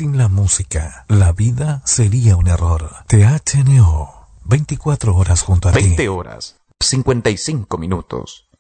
Sin la música, la vida sería un error. THNO, 24 horas junto a ti. 20 horas, 55 minutos.